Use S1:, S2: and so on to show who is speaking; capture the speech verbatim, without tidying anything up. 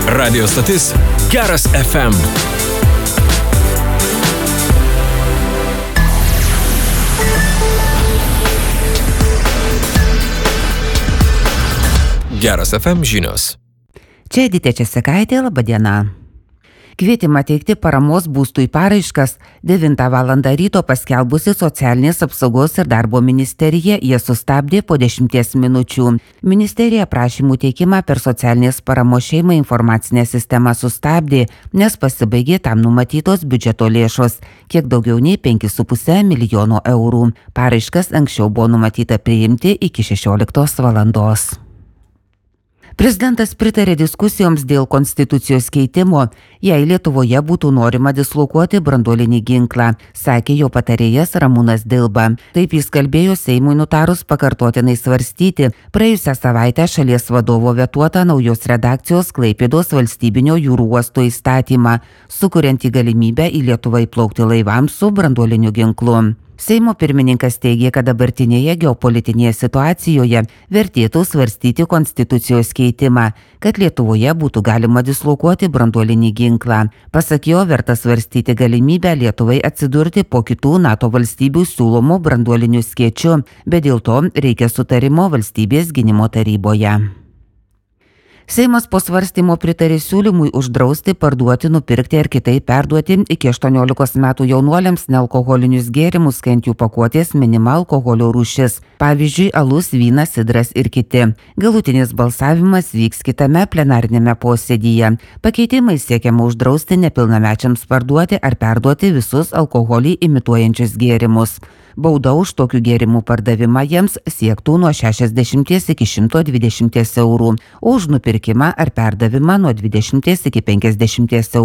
S1: Radio stotis Geras F M. Geras F M žinios.
S2: Čia Edita Česikaitė, laba diena. Kvietimą teikti paramos būstui paraiškas devintą valandą ryto paskelbusi Socialinės apsaugos ir darbo ministerija jie sustabdė po dešimties minučių. Ministerija prašymų teikimą per socialinės paramos šeimai informacinę sistemą sustabdė, nes pasibaigė tam numatytos biudžeto lėšos, kiek daugiau nei penki su puse milijono eurų. Paraiškas anksčiau buvo numatyta priimti iki šešioliktos valandos. Prezidentas pritarė diskusijoms dėl konstitucijos keitimo, jei Lietuvoje būtų norima dislokuoti branduolinį ginklą, sakė jo patarėjas Ramūnas Dilba. Taip jis kalbėjo Seimui nutarus pakartotinai svarstyti praėjusią savaitę šalies vadovo vetuotą naujos redakcijos Klaipėdos valstybinio jūrų uosto įstatymą, sukuriantį galimybę į Lietuvą įplaukti laivams su branduoliniu ginklu. Seimo pirmininkas teigė, kad dabartinėje geopolitinėje situacijoje vertėtų svarstyti konstitucijos keitimą, kad Lietuvoje būtų galima dislokuoti branduolinį ginklą. Pasak jo, verta svarstyti galimybę Lietuvai atsidurti po kitų NATO valstybių siūlomų branduolinių skėčių, bet dėl to reikia sutarimo valstybės gynimo taryboje. Seimas po svarstymo pritarė siūlymui uždrausti parduoti, nupirkti ar kitaip perduoti iki aštuoniolikos metų jaunuoliams nealkoholinius gėrimus, kai ant jų pakuotės minima alkoholio rūšis, pavyzdžiui, alus, vynas, sidras ir kiti. Galutinis balsavimas vyks kitame plenarinėme posėdyje. Pakeitimais siekiama uždrausti nepilnamečiams parduoti ar perduoti visus alkoholį imituojančius gėrimus. Bauda už tokių gėrimų pardavimą jiems siektų nuo šešiasdešimties iki šimto dvidešimties eurų, o už nupirkimą ar perdavimą nuo dvidešimties iki penkiasdešimties eurų.